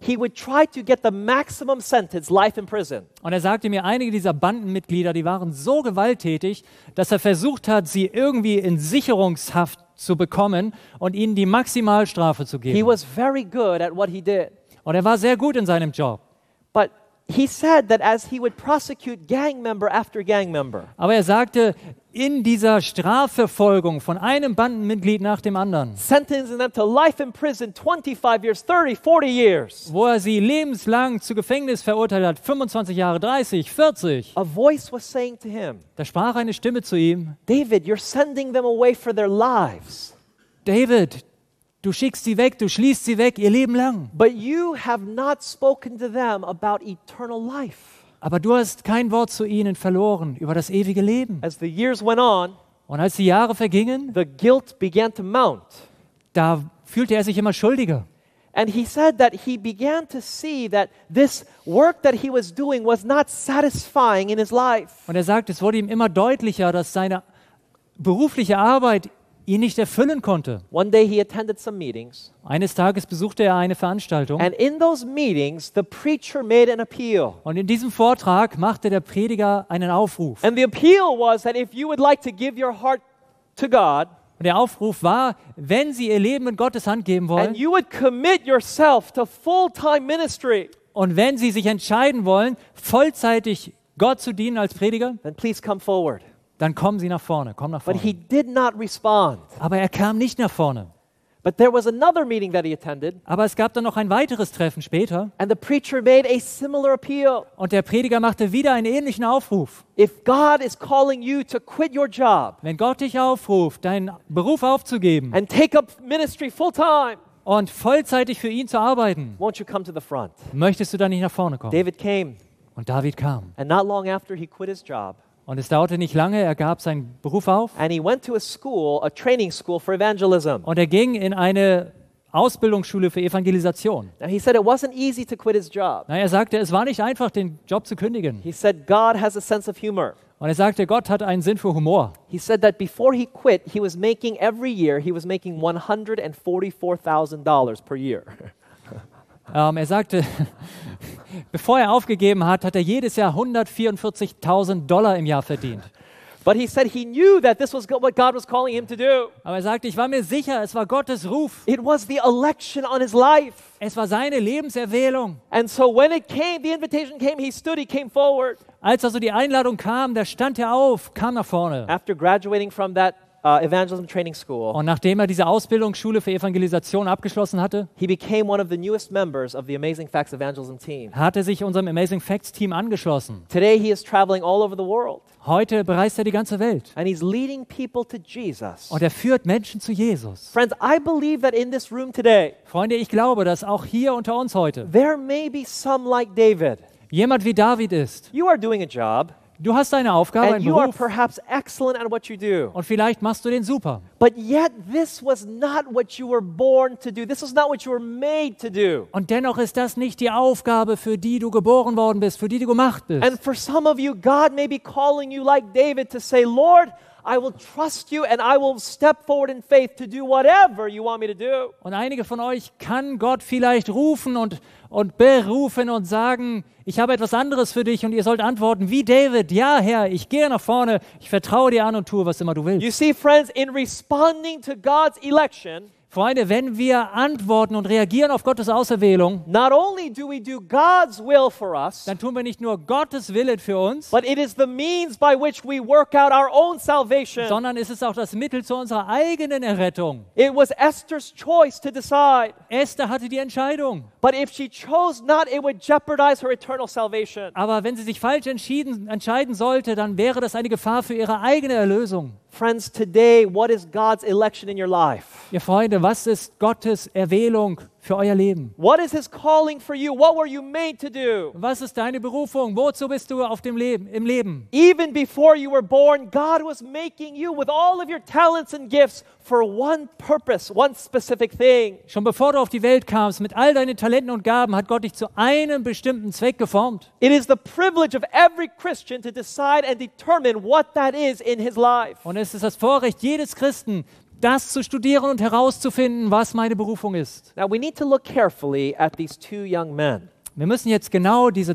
he would try to get the maximum sentence, life in prison. Und er sagte mir, einige dieser Bandenmitglieder, die waren so gewalttätig, dass er versucht hat, sie irgendwie in Sicherungshaft zu bekommen und ihnen die Maximalstrafe zu He geben. was very good at what he did. Und er war sehr gut in seinem Job. But he said that as he would prosecute gang member after gang member, Aber er sagte, in dieser Strafverfolgung von einem Bandenmitglied nach dem anderen, sentencing them to life in prison, 25 years, 30, 40 years, wo er sie lebenslang zu Gefängnis verurteilt hat, 25 Jahre, 30, 40, a voice was saying to him, da sprach eine Stimme zu ihm, David, you're sending them away for their lives, David, du schickst sie weg, du schließt sie weg, ihr Leben lang. but you have not spoken to them about eternal life. Aber du hast kein Wort zu ihnen verloren über das ewige Leben. As the years went on, Und als die Jahre vergingen, the guilt began to mount. da fühlte er sich immer schuldiger. And he said that he began to see that this work that he was doing was not satisfying in his life. Und er sagt, es wurde ihm immer deutlicher, dass seine berufliche Arbeit ihn nicht erfüllen konnte. One day he attended some meetings, Eines Tages besuchte er eine Veranstaltung and in those meetings, the preacher made an appeal. und in diesem Vortrag machte der Prediger einen Aufruf. And the appeal was that if you would like to give your heart to God, Und der Aufruf war, wenn Sie Ihr Leben in Gottes Hand geben wollen and you would commit yourself to full-time ministry, und wenn Sie sich entscheiden wollen, vollzeitig Gott zu dienen als Prediger, then please come forward. dann kommen Sie nach vorne, komm nach But he vorne. did not respond. Aber er kam nicht nach vorne. But there was another meeting that he attended, Aber es gab dann noch ein weiteres Treffen später and the preacher made a similar appeal. und der Prediger machte wieder einen ähnlichen Aufruf. If God is calling you to quit your job Wenn Gott dich aufruft, deinen Beruf aufzugeben and take up ministry full-time, und vollzeitig für ihn zu arbeiten, won't you come to the front? möchtest du dann nicht nach vorne kommen? David came, Und David kam. and not long after he quit his job, Und es dauerte nicht lange, er gab seinen Beruf auf and he went to a school, a training school for evangelism. und er ging in eine Ausbildungsschule für Evangelisation. Now he said it wasn't easy to quit his job. Na, er sagte, es war nicht einfach, den Job zu kündigen. He said God has a sense of humor. Und er sagte, Gott hat einen Sinn für Humor. He said that before he quit, he was making every year, he was making $144,000 per year. Er sagte, bevor er aufgegeben hat, hat er jedes Jahr $144.000 im Jahr verdient. But he said he knew that this was what God was calling him to do. Aber er sagte, ich war mir sicher, es war Gottes Ruf. It was the election on his life. Es war seine Lebenserwählung. And so when it came, the invitation came, he stood, he came forward. Als also die Einladung kam, da stand er auf, kam nach vorne. After graduating from that evangelism training school, Und nachdem er diese Ausbildungsschule für Evangelisation abgeschlossen hatte, he became one of the newest members of the Amazing Facts evangelism team. hat er sich unserem Amazing Facts Team angeschlossen. Today he is traveling all over the world, Heute bereist er die ganze Welt. and he's leading people to Jesus. Und er führt Menschen zu Jesus. Friends, I believe that in this room today, Freunde, ich glaube, dass auch hier unter uns heute there may be some like David. jemand wie David ist. You are doing a job, Du hast eine Aufgabe, and einen you are Beruf perhaps excellent at what you do. und vielleicht machst du den super. But yet, this was not what you were born to do. This was not what you were made to do. Und dennoch ist das nicht die Aufgabe, für die du geboren worden bist, für die du gemacht bist. And for some of you, God may be calling you like David to say, Lord, I will trust you and I will step forward in faith to do whatever you want me to do. Und einige von euch kann Gott vielleicht rufen und berufen und sagen, ich habe etwas anderes für dich und ihr sollt antworten, wie David, ja Herr, ich gehe nach vorne, ich vertraue dir an und tue, was immer du willst. You see, friends, in responding to God's election, Freunde, wenn wir antworten und reagieren auf Gottes Auserwählung, not only do we do God's will for us, dann tun wir nicht nur Gottes Willen für uns, but it is the means by which we work out our own salvation. sondern es ist auch das Mittel zu unserer eigenen Errettung. It was Esther's choice to decide. Esther hatte die Entscheidung. But if she chose not, it would jeopardize her eternal salvation. Aber wenn sie sich falsch entscheiden sollte, dann wäre das eine Gefahr für ihre eigene Erlösung. Friends, today, what is God's election in your life? Ihr Freunde, was ist Gottes Erwählung für euer Leben? What is His calling for you? What were you made to do? Was ist deine Berufung? Wozu bist du im Leben? Even before you were born, God was making you with all of your talents and gifts for one purpose, one specific thing. Schon bevor du auf die Welt kamst, mit all deinen Talenten und Gaben, hat Gott dich zu einem bestimmten Zweck geformt. It is the privilege of every Christian to decide and determine what that is in his life. Und es ist das Vorrecht jedes Christen, das zu studieren und herauszufinden, was meine Berufung ist. Now we need to look carefully at these two young men. Wir müssen jetzt genau diese